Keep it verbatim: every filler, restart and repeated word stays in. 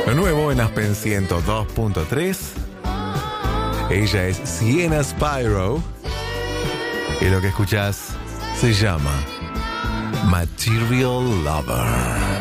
Lo nuevo en Aspen ciento dos punto tres. Ella es Sienna Spyro. Y lo que escuchás se llama Material Lover.